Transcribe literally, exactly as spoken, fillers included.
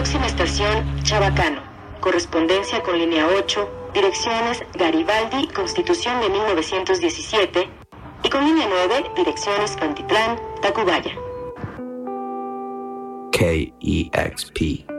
Próxima estación, Chabacano. Correspondencia con línea ocho, direcciones Garibaldi, Constitución de mil novecientos diecisiete, y con línea nueve, direcciones Pantitlán, Tacubaya. K E X P